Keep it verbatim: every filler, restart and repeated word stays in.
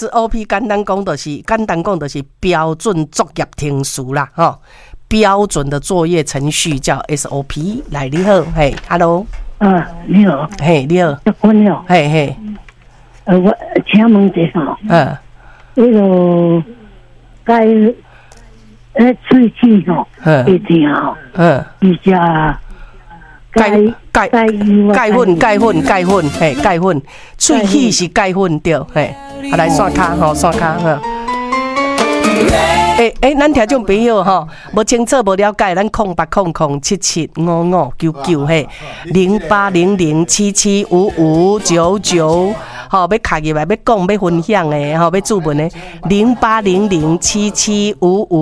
S O P 简单讲就是简单讲就是标准作业程序啦，吼，标准的作业程序叫 S O P。来，你好，嘿 ，Hello， 啊，你好， 嘿，你好， 结婚了， 嘿嘿， 呃，我请问一下， 嗯， 那个该呃喙齿吼， 嗯会疼吼， 嗯， 伊只钙钙钙钙粉钙粉钙粉，嘿，钙粉，喙齿是钙粉对，嘿，啊来刷卡吼，刷卡吼。诶诶，咱听众朋友吼，无清楚无了解，咱空八空空七七五五九九嘿，零八零零七七五五九九，吼，要卡入来要讲要分享的，吼，要注文的，零八零零七七五五。